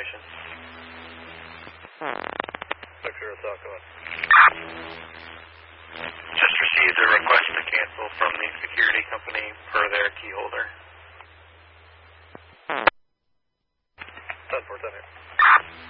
information. 60 South, go ahead. Just received a request to cancel from the security company per their key holder. 10-4, 10 here.